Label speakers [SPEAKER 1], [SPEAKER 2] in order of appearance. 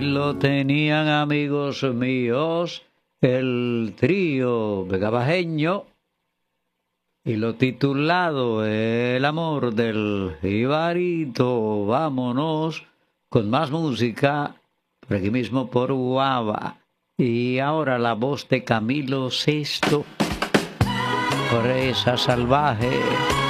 [SPEAKER 1] Lo tenían amigos míos el trío vegabajeño y lo titulado El amor del jibarito. Vámonos con más música por aquí mismo por Guava. Y ahora la voz de Camilo Sesto, Presa salvaje.